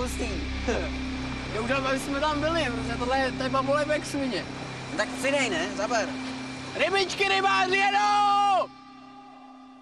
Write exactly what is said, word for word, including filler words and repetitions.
hustý. Je už aby jsme tam byli, protože tohle je, to je babole jak svině. Tak přidej, ne? Zaber. Rybičky, rybáři jedou!